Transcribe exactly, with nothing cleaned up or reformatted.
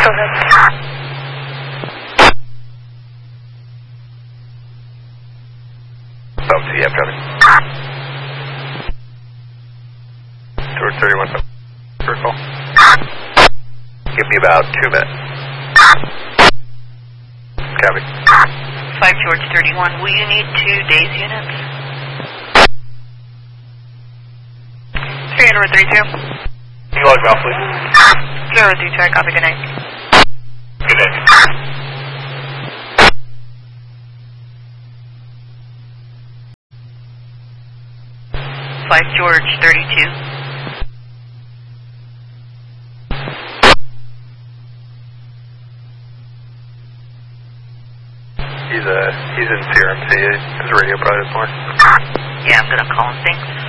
Go ahead. Oh, T F traffic. Towards thirty-one. Circle. Give me about two minutes. Copy. five George thirty-one, will you need two days units? three hundred thirty-two. Can you log me off, please? zero three two, I copy, good night. Good day. five George thirty-two. He's, uh, he's in C R M C. His radio probably this morning. Yeah, I'm gonna call him, thanks.